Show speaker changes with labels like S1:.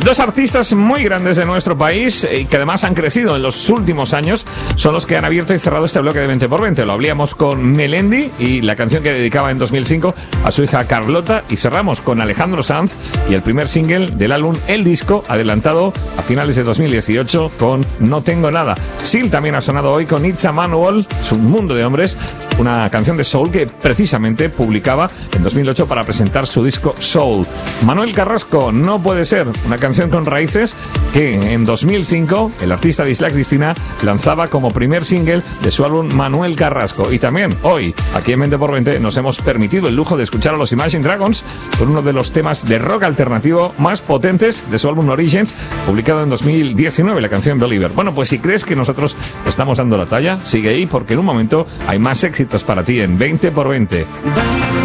S1: Dos artistas muy grandes de nuestro país y que además han crecido en los últimos años son los que han abierto y cerrado este bloque de 20x20. Lo hablamos con Melendi y la canción que dedicaba en 2005 a su hija Carlota, y cerramos con Alejandro Sanz y el primer single del álbum El Disco, adelantado a finales de 2018 con No Tengo Nada. Seal también ha sonado hoy con It's a Manual, su mundo de hombres, una canción de soul que precisamente publicaba en 2008 para presentar su disco Soul. Manuel Carrasco, No Puede Ser, una canción con raíces que en 2005 el artista de Isla Cristina lanzaba como primer single de su álbum Manuel Carrasco. Y también hoy, aquí en 20x20, nos hemos permitido el lujo de escuchar a los Imagine Dragons con uno de los temas de rock alternativo más potentes de su álbum Origins, publicado en 2019, la canción Believer. Bueno, pues si crees que nosotros estamos dando la talla, sigue ahí, porque en un momento hay más éxitos para ti en 20x20.